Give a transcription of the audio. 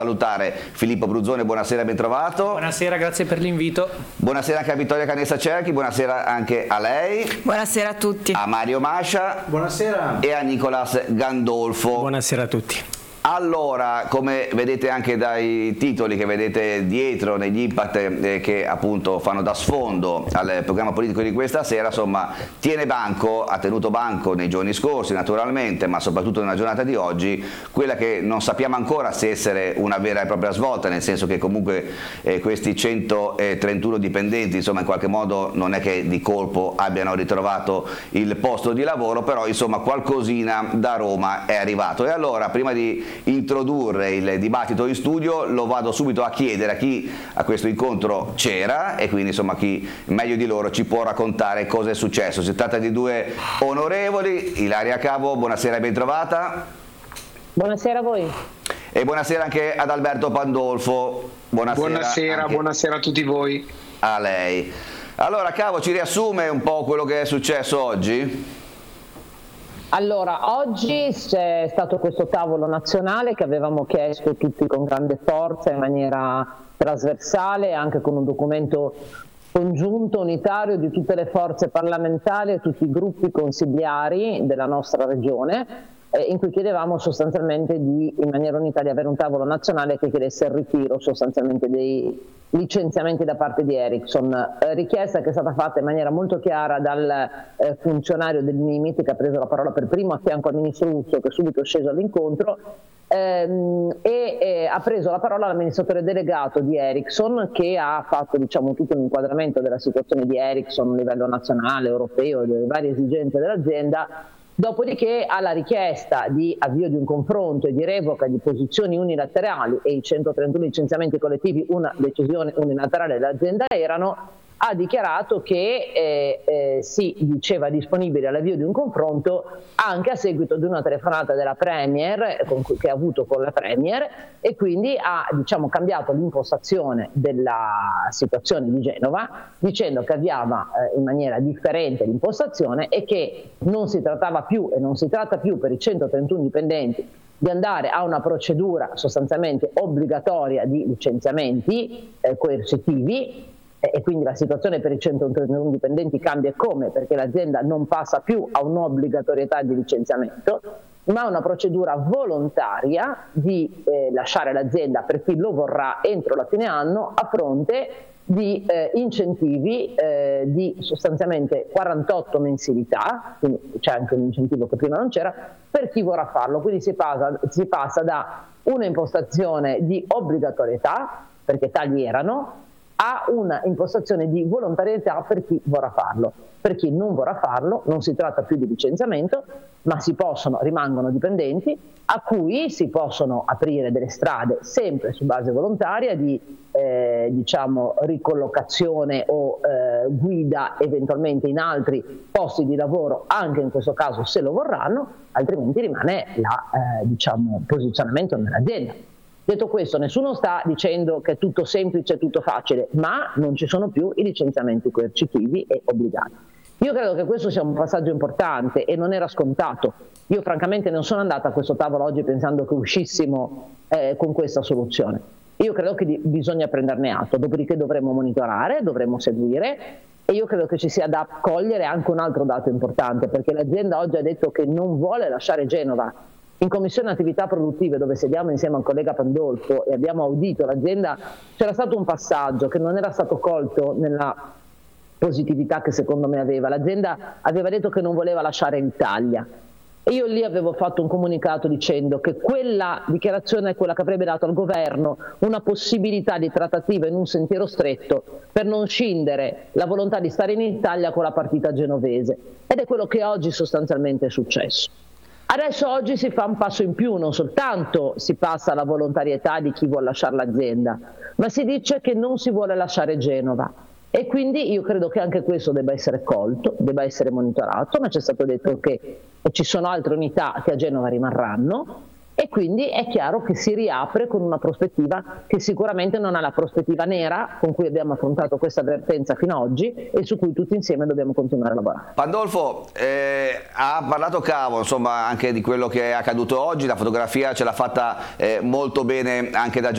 Salutare Filippo Bruzzone, buonasera, ben trovato. Buonasera, grazie per l'invito. Buonasera anche a Vittoria Canessa Cerchi, buonasera anche a lei. Buonasera a tutti. A Mario Mascia. Buonasera. E a Nicolas Gandolfo. Buonasera a tutti. Allora, come vedete anche dai titoli che vedete dietro negli impact che appunto fanno da sfondo al programma politico di questa sera, insomma, ha tenuto banco nei giorni scorsi naturalmente, ma soprattutto nella giornata di oggi, quella che non sappiamo ancora se essere una vera e propria svolta, nel senso che comunque questi 131 dipendenti, insomma, in qualche modo non è che di colpo abbiano ritrovato il posto di lavoro, però insomma qualcosina da Roma è arrivato. E allora, prima di introdurre il dibattito in studio, lo vado subito a chiedere a chi a questo incontro c'era e quindi insomma chi meglio di loro ci può raccontare cosa è successo. Si tratta di due onorevoli. Ilaria Cavo, buonasera e ben trovata. Buonasera a voi. E buonasera anche ad Alberto Pandolfo. Buonasera a tutti voi. A lei. Allora Cavo, ci riassume un po' quello che è successo oggi? Allora, oggi c'è stato questo tavolo nazionale che avevamo chiesto tutti con grande forza, in maniera trasversale, anche con un documento congiunto, unitario di tutte le forze parlamentari e tutti i gruppi consigliari della nostra regione, in cui chiedevamo sostanzialmente in maniera unitaria, avere un tavolo nazionale che chiedesse il ritiro sostanzialmente dei licenziamenti da parte di Ericsson, richiesta che è stata fatta in maniera molto chiara dal funzionario del Mimit che ha preso la parola per primo a fianco al ministro Urso, che è subito sceso all'incontro, e ha preso la parola l'amministratore delegato di Ericsson, che ha fatto tutto un inquadramento della situazione di Ericsson a livello nazionale, europeo, delle varie esigenze dell'azienda. Dopodiché alla richiesta di avvio di un confronto e di revoca di posizioni unilaterali, e i 131 licenziamenti collettivi una decisione unilaterale dell'azienda erano, ha dichiarato che si diceva disponibile all'avvio di un confronto anche a seguito di una telefonata della Premier che ha avuto con la Premier, e quindi ha cambiato l'impostazione della situazione di Genova, dicendo che avviava in maniera differente l'impostazione e che non si trattava più e non si tratta più per i 131 dipendenti di andare a una procedura sostanzialmente obbligatoria di licenziamenti coercitivi. E quindi la situazione per i 131 dipendenti cambia. Come? Perché l'azienda non passa più a un'obbligatorietà di licenziamento, ma a una procedura volontaria di lasciare l'azienda per chi lo vorrà entro la fine anno, a fronte di incentivi di sostanzialmente 48 mensilità, quindi c'è anche un incentivo che prima non c'era, per chi vorrà farlo. Quindi si passa da una impostazione di obbligatorietà, perché tagli erano, a una impostazione di volontarietà per chi vorrà farlo. Per chi non vorrà farlo non si tratta più di licenziamento, ma rimangono dipendenti a cui si possono aprire delle strade sempre su base volontaria di ricollocazione o guida eventualmente in altri posti di lavoro, anche in questo caso se lo vorranno, altrimenti rimane il posizionamento nell'azienda. Detto questo, nessuno sta dicendo che è tutto semplice, tutto facile, ma non ci sono più i licenziamenti coercitivi e obbligati. Io credo che questo sia un passaggio importante e non era scontato. Io francamente non sono andata a questo tavolo oggi pensando che uscissimo con questa soluzione. Io credo che bisogna prenderne atto, dopodiché dovremo monitorare, dovremo seguire, e io credo che ci sia da cogliere anche un altro dato importante, perché l'azienda oggi ha detto che non vuole lasciare Genova. In Commissione Attività Produttive, dove sediamo insieme al collega Pandolfo e abbiamo audito l'azienda, c'era stato un passaggio che non era stato colto nella positività che secondo me aveva. L'azienda aveva detto che non voleva lasciare l'Italia, e io lì avevo fatto un comunicato dicendo che quella dichiarazione è quella che avrebbe dato al governo una possibilità di trattativa in un sentiero stretto per non scindere la volontà di stare in Italia con la partita genovese, ed è quello che oggi sostanzialmente è successo. Adesso oggi si fa un passo in più, non soltanto si passa alla volontarietà di chi vuole lasciare l'azienda, ma si dice che non si vuole lasciare Genova, e quindi io credo che anche questo debba essere colto, debba essere monitorato, ma c'è stato detto che ci sono altre unità che a Genova rimarranno, e quindi è chiaro che si riapre con una prospettiva che sicuramente non ha la prospettiva nera con cui abbiamo affrontato questa vertenza fino ad oggi e su cui tutti insieme dobbiamo continuare a lavorare. Pandolfo, ha parlato Cavo insomma anche di quello che è accaduto oggi, la fotografia ce l'ha fatta molto bene anche da